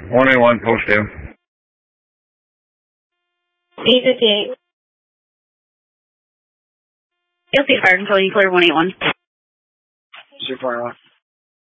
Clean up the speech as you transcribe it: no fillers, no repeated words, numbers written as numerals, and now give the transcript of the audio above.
181, post 2. 858. You'll see fire until you clear 181. See fire on.